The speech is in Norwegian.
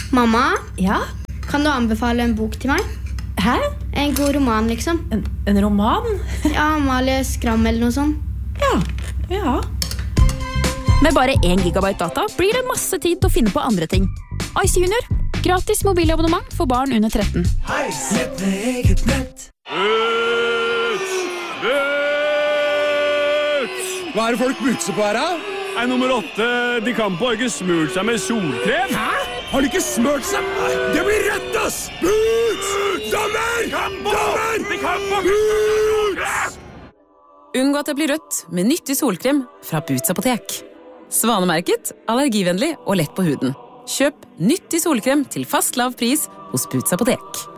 Mamma, Ja? kan du anbefale en bok til meg? Hæ? En god roman, liksom. En roman? Ja, Amalie Skram eller noe sånt. Ja. Med bare 1 gigabyte data blir det masse tid til å finne på andre ting. Ice Junior. Gratis mobilabonnement for barn under 13. Nett med eget nett. Hva det folk butser på her, da? Nummer 8, de kan på ikke smurt seg med solkrem. Hæ? Har de ikke smørt seg? Det blir rett, ass! Boots! Dommer! Dommer! Boots! Unngå at det blir rødt med nyttig solkrem fra Boots apotek. Svanemerket, allergivennlig og lett på huden. Kjøp nyttig solkrem til fast lav pris hos Boots apotek.